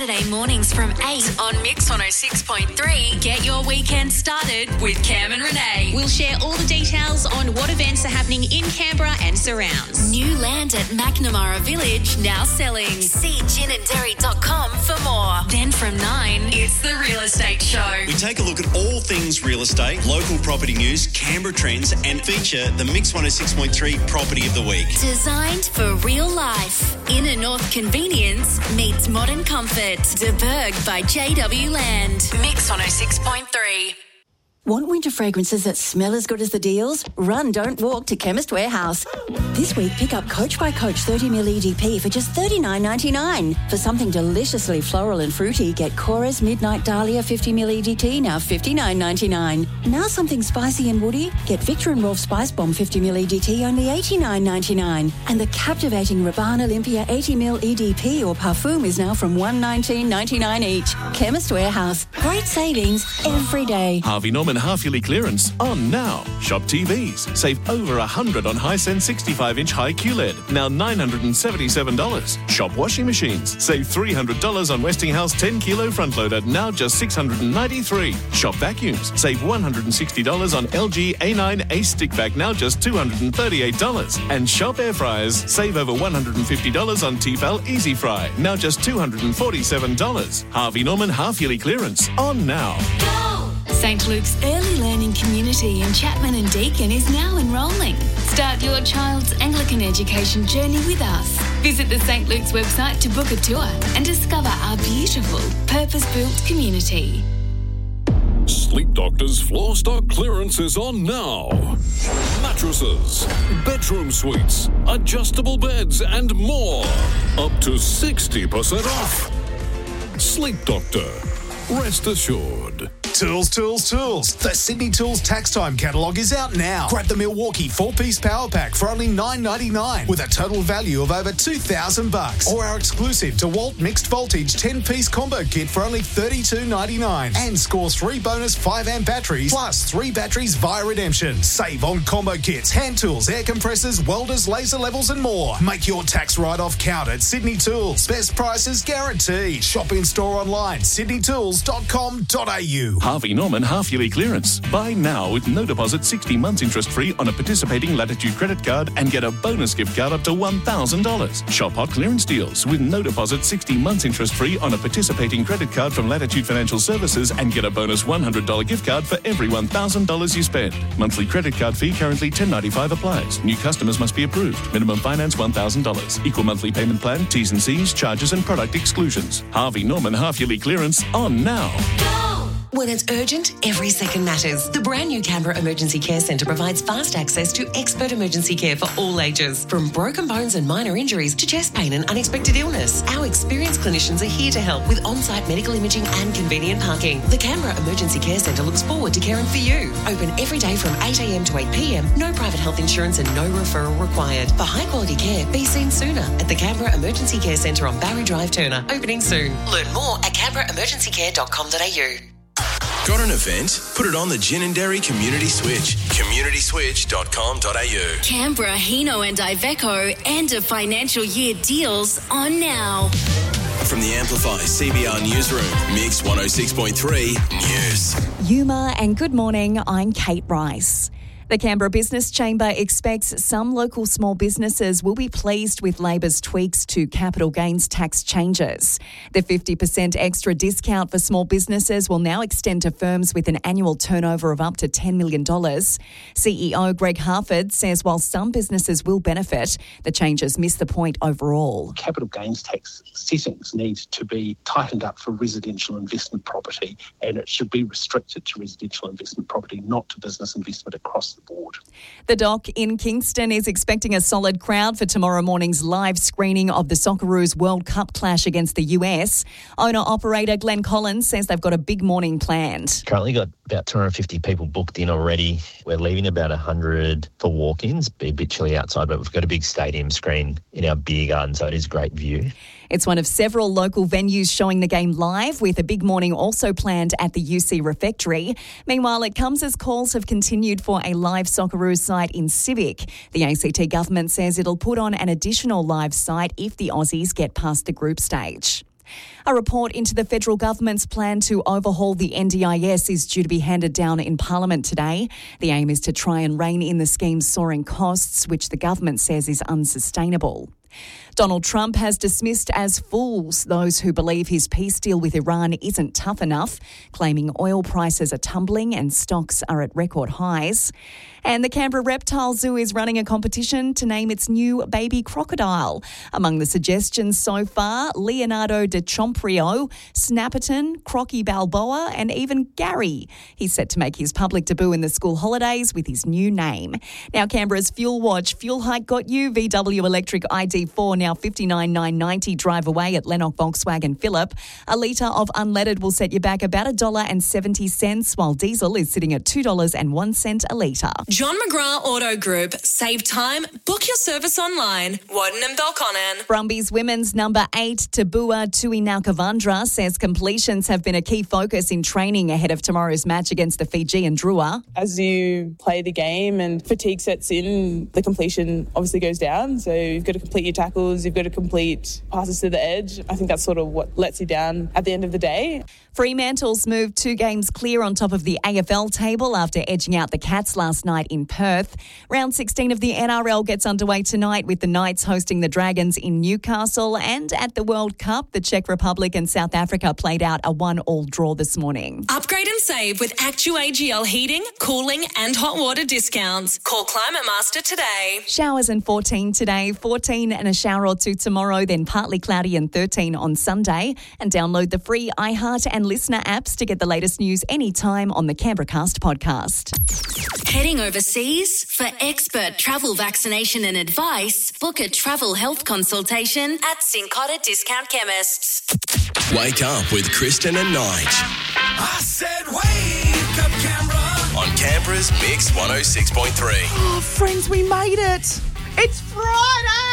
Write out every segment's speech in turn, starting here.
Saturday mornings from 8 on Mix 106.3. Get your weekend started with Cam and Renee. We'll share all the details on what events are happening in Canberra and surrounds. New land at McNamara Village now selling. See ginandderry.com for more. Then from 9, it's The Real Estate Show. We take a look at all things real estate, local property news, Canberra trends, and feature the Mix 106.3 Property of the Week. Designed for real life. Inner North convenience meets modern comfort. De Burgh by JW Land. Mix 106.3. Want winter fragrances that smell as good as the deals? Run, don't walk to Chemist Warehouse. This week, pick up Coach by Coach 30ml EDP for just $39.99. For something deliciously floral and fruity, get Cora's Midnight Dahlia 50ml EDT, now $59.99. Now something spicy and woody, get Victor and Rolf Spice Bomb 50ml EDT, only $89.99. And the captivating Rabanne Olympia 80ml EDP or Parfum is now from $119.99 each. Chemist Warehouse. Great savings every day. Harvey Norman half-yearly clearance on now. Shop TVs. Save over $100 on Hisense 65-inch high QLED, now $977. Shop washing machines. Save $300 on Westinghouse 10-kilo front-loader, now just $693. Shop vacuums. Save $160 on LG A9 Ace stick vac, now just $238. And shop air fryers. Save over $150 on Tefal Easy Fry, now just $247. Harvey Norman half-yearly clearance on now. St. Luke's Early Learning Community in Chapman and Deakin is now enrolling. Start your child's Anglican education journey with us. Visit the St. Luke's website to book a tour and discover our beautiful, purpose-built community. Sleep Doctor's floor stock clearance is on now. Mattresses, bedroom suites, adjustable beds and more. Up to 60% off. Sleep Doctor. Rest assured. Tools. The Sydney Tools Tax Time catalogue is out now. Grab the Milwaukee 4-piece power pack for only $9.99 with a total value of over $2,000. Or our exclusive DeWalt mixed voltage 10-piece combo kit for only $32.99. And score 3 bonus 5-amp batteries plus 3 batteries via redemption. Save on combo kits, hand tools, air compressors, welders, laser levels and more. Make your tax write-off count at Sydney Tools. Best prices guaranteed. Shop in store online, sydneytools.com.au. Harvey Norman half-yearly clearance. Buy now with no deposit, 60 months interest-free on a participating Latitude credit card and get a bonus gift card up to $1,000. Shop hot clearance deals with no deposit, 60 months interest-free on a participating credit card from Latitude Financial Services and get a bonus $100 gift card for every $1,000 you spend. Monthly credit card fee currently $10.95 applies. New customers must be approved. Minimum finance $1,000. Equal monthly payment plan, T's and C's, charges and product exclusions. Harvey Norman half-yearly clearance on now. When it's urgent, every second matters. The brand new Canberra Emergency Care Centre provides fast access to expert emergency care for all ages, from broken bones and minor injuries to chest pain and unexpected illness. Our experienced clinicians are here to help with on-site medical imaging and convenient parking. The Canberra Emergency Care Centre looks forward to caring for you. Open every day from 8 a.m. to 8 p.m. No private health insurance and no referral required. For high-quality care, be seen sooner at the Canberra Emergency Care Centre on Barry Drive, Turner. Opening soon. Learn more at canberraemergencycare.com.au. Got an event? Put it on the Gin and Dairy Community Switch. communityswitch.com.au. Canberra, Hino and Iveco end of financial year deals on now. From the Amplify CBR Newsroom, Mix 106.3 News. Yuma and good morning, I'm Kate Rice. The Canberra Business Chamber expects some local small businesses will be pleased with Labor's tweaks to capital gains tax changes. The 50% extra discount for small businesses will now extend to firms with an annual turnover of up to $10 million. CEO Greg Harford says while some businesses will benefit, the changes miss the point overall. Capital gains tax settings need to be tightened up for residential investment property, and it should be restricted to residential investment property, not to business investment across the board. The Dock in Kingston is expecting a solid crowd for tomorrow morning's live screening of the Socceroos World Cup clash against the US. Owner-operator Glenn Collins says they've got a big morning planned. Currently got about 250 people booked in already. We're leaving about 100 for walk-ins. Be a bit chilly outside, but we've got a big stadium screen in our beer garden, so it is a great view. It's one of several local venues showing the game live, with a big morning also planned at the UC Refectory. Meanwhile, it comes as calls have continued for a live Socceroos site in Civic. The ACT government says it'll put on an additional live site if the Aussies get past the group stage. A report into the federal government's plan to overhaul the NDIS is due to be handed down in Parliament today. The aim is to try and rein in the scheme's soaring costs, which the government says is unsustainable. Donald Trump has dismissed as fools those who believe his peace deal with Iran isn't tough enough, claiming oil prices are tumbling and stocks are at record highs. And the Canberra Reptile Zoo is running a competition to name its new baby crocodile. Among the suggestions so far, Leonardo DiCaprio, Snapperton, Crocky Balboa and even Gary. He's set to make his public debut in the school holidays with his new name. Now, Canberra's Fuel Watch. Fuel hike got you. VW electric ID4 now $59,990 drive away at Lennox Volkswagen Phillip. A litre of unleaded will set you back about $1.70, while diesel is sitting at $2.01 a litre. John McGrath Auto Group. Save time. Book your service online. Woden and Belconnen. Brumbies women's number 8, Tabua Tuinakavandra, says completions have been a key focus in training ahead of tomorrow's match against the Fijian Drua. As you play the game and fatigue sets in, the completion obviously goes down. So you've got to complete your tackles, you've got to complete passes to the edge. I think that's sort of what lets you down at the end of the day. Fremantle's moved 2 games clear on top of the AFL table after edging out the Cats last night in Perth. Round 16 of the NRL gets underway tonight with the Knights hosting the Dragons in Newcastle. And at the World Cup, the Czech Republic and South Africa played out a 1-1 draw this morning. Upgrade and save with ActuAGL heating, cooling and hot water discounts. Call Climate Master today. Showers and 14 today, 14 and a shower or two tomorrow, then partly cloudy and 13 on Sunday. And download the free iHeart and Listener apps to get the latest news anytime on the Canberracast podcast. Heading overseas? For expert travel vaccination and advice, book a travel health consultation at Cincotta Discount Chemists. Wake up with Kristen and Nige. I said wake up, Canberra. On Canberra's Mix 106.3. Oh, friends, we made it. It's Friday.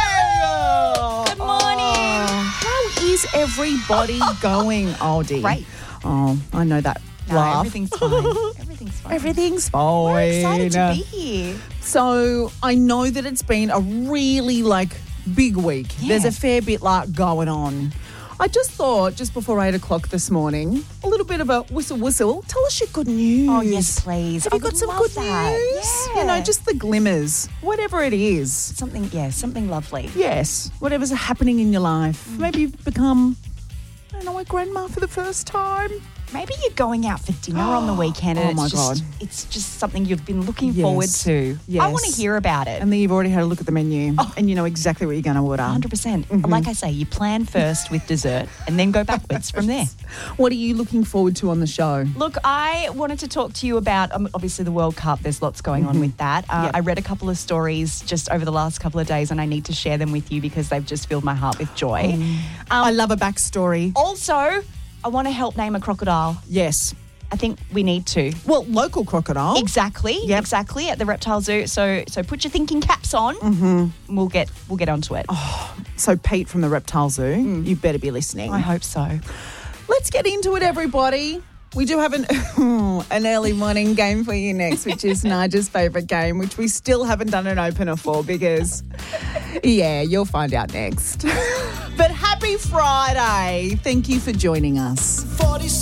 Good morning. How is everybody going, Aldi? Great. Oh, I know that. No, laugh. everything's fine. Everything's fine. Everything's fine. We're excited to be here. So I know that it's been a really big week. Yeah. There's a fair bit going on. I just thought, just before 8 o'clock this morning, a little bit of a whistle. Tell us your good news. Oh, yes, please. Have you got some good news? Yeah. You know, just the glimmers, whatever it is. Something lovely. Yes, whatever's happening in your life. Maybe you've become, a grandma for the first time. Maybe you're going out for dinner on the weekend and God. It's just something you've been looking forward to. Yes. I want to hear about it. And then you've already had a look at the menu and you know exactly what you're going to order. 100%. Like I say, you plan first with dessert and then go backwards from there. What are you looking forward to on the show? Look, I wanted to talk to you about, obviously, the World Cup. There's lots going on with that. I read a couple of stories just over the last couple of days and I need to share them with you because they've just filled my heart with joy. I love a backstory. Also, I want to help name a crocodile. Yes. I think we need to. Well, local crocodile. Exactly. Yep. Exactly, at the Reptile Zoo. So put your thinking caps on. Mm-hmm. We'll get onto it. Oh, so Pete from the Reptile Zoo, you better be listening. I hope so. Let's get into it, everybody. We do have an early morning game for you next, which is Nigel's favourite game, which we still haven't done an opener for because, you'll find out next. But happy Friday. Thank you for joining us. 46